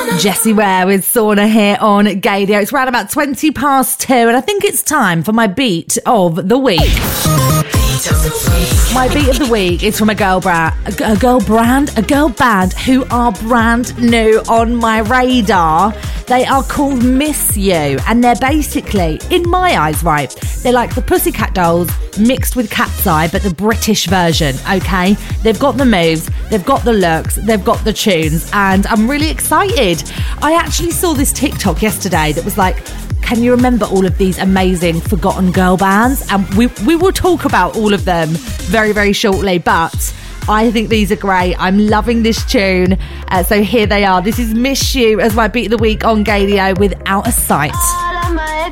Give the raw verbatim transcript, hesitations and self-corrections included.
Jessie Ware with Sauna here on Gaydio. It's around about twenty past two, and I think it's time for my beat of the week. My beat of the week is from a girl brand, a girl brand, a girl band who are brand new on my radar. They are called Miss You, and they're basically, in my eyes, right, they're like the Pussycat Dolls mixed with Cat's Eye, but the British version, okay? They've got the moves, they've got the looks, they've got the tunes, and I'm really excited. I actually saw this TikTok yesterday that was like, can you remember all of these amazing forgotten girl bands? And we, we will talk about all of them very, very shortly, but I think these are great. I'm loving this tune. Uh, so here they are. This is Miss You as my beat of the week on Gaydio with Out of Sight.